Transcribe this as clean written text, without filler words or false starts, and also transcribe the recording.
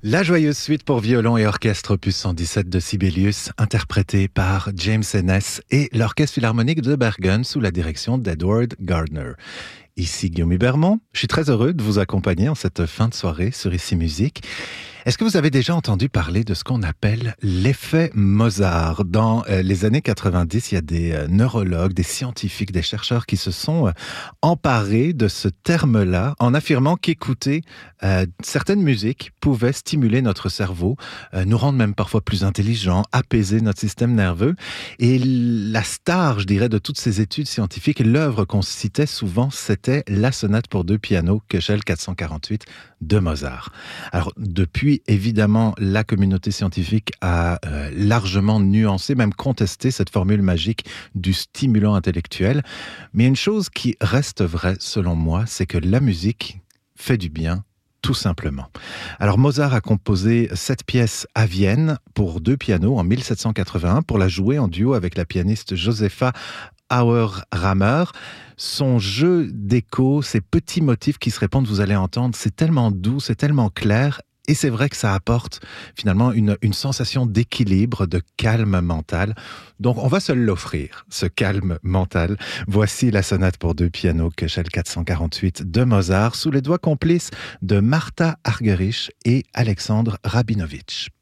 La joyeuse suite pour violon et orchestre opus 117 de Sibelius, interprétée par James Ennis et l'Orchestre Philharmonique de Bergen sous la direction d'Edward Gardner. Ici Guillaume Hubermont, je suis très heureux de vous accompagner en cette fin de soirée sur Ici Musique. Est-ce que vous avez déjà entendu parler de ce qu'on appelle l'effet Mozart? Dans les années 90, il y a des neurologues, des scientifiques, des chercheurs qui se sont emparés de ce terme-là en affirmant qu'écouter certaines musiques pouvait stimuler notre cerveau, nous rendre même parfois plus intelligents, apaiser notre système nerveux. Et la star, je dirais, de toutes ces études scientifiques, l'œuvre qu'on citait souvent, c'était la sonate pour deux pianos, Köchel 448 de Mozart. Alors, depuis, évidemment, la communauté scientifique a largement nuancé, même contesté cette formule magique du stimulant intellectuel. Mais une chose qui reste vraie, selon moi, c'est que la musique fait du bien, tout simplement. Alors Mozart a composé cette pièce à Vienne pour deux pianos en 1781 pour la jouer en duo avec la pianiste Josefa Auer-Rammer. Son jeu d'écho, ces petits motifs qui se répondent, vous allez entendre, c'est tellement doux, c'est tellement clair. Et c'est vrai que ça apporte finalement une sensation d'équilibre, de calme mental. Donc on va se l'offrir, ce calme mental. Voici la sonate pour deux pianos Köchel 448 de Mozart, sous les doigts complices de Martha Argerich et Alexandre Rabinovitch.